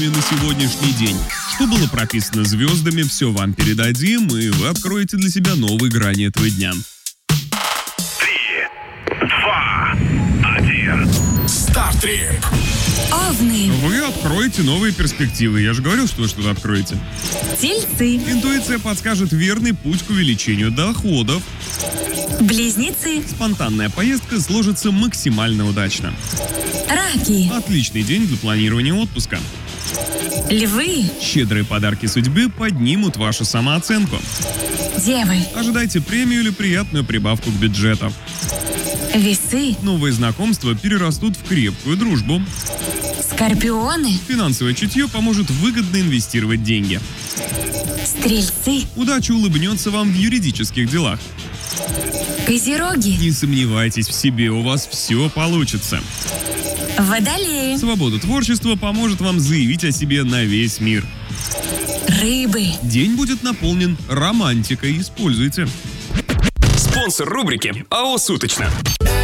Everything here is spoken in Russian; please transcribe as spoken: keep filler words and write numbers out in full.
на сегодняшний день. Что было прописано звездами, все вам передадим, и вы откроете для себя новые грани этого дня. Три, два, один. Стартрип. Овны. Вы откроете новые перспективы. Я же говорил, что вы что-то откроете. Тельцы. Интуиция подскажет верный путь к увеличению доходов. Близнецы. Спонтанная поездка сложится максимально удачно. Раки. Отличный день для планирования отпуска. Львы. Щедрые подарки судьбы поднимут вашу самооценку. Девы. Ожидайте премию или приятную прибавку к бюджету. Весы. Новые знакомства перерастут в крепкую дружбу. Скорпионы. Финансовое чутье поможет выгодно инвестировать деньги. Стрельцы. Удача улыбнется вам в юридических делах. Козероги. Не сомневайтесь в себе, у вас все получится. Водолеи. Свобода творчества поможет вам заявить о себе на весь мир. Рыбы. День будет наполнен романтикой, используйте. Спонсор рубрики АО «Суточно».